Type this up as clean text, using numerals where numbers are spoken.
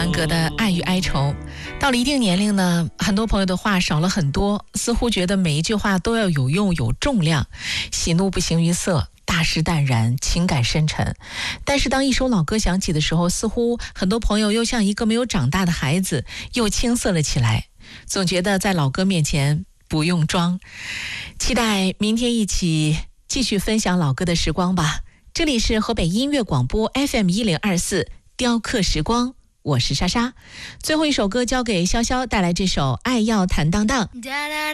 安格的《爱与哀愁》。到了一定年龄呢，很多朋友的话少了很多，似乎觉得每一句话都要有用有重量，喜怒不形于色，大事淡然，情感深沉。但是当一首老歌响起的时候，似乎很多朋友又像一个没有长大的孩子，又青涩了起来，总觉得在老歌面前不用装。期待明天一起继续分享老歌的时光吧。这里是河北音乐广播 FM1024 雕刻时光，我是莎莎。最后一首歌交给潇潇带来这首《爱要坦荡荡》。